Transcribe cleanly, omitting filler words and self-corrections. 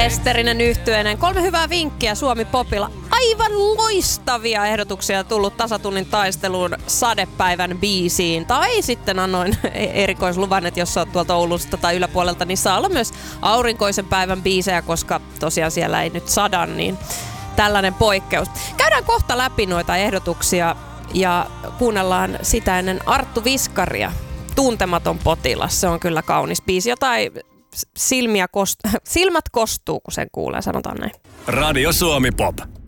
Westerinen yhtyeinen. 3 hyvää vinkkiä Suomi Popilla. Aivan loistavia ehdotuksia tullut tasatunnin taisteluun sadepäivän biisiin. Tai sitten annoin erikoisluvan, että jos olet tuolta Oulusta tai yläpuolelta, niin saa olla myös aurinkoisen päivän biisejä, koska tosiaan siellä ei nyt sada, niin tällainen poikkeus. Käydään kohta läpi noita ehdotuksia ja kuunnellaan sitä ennen Arttu Viskaria. Tuntematon potilas, se on kyllä kaunis biisi. Jotain silmät kostuu, kun sen kuulee, sanotaan näin. Radio Suomi Pop.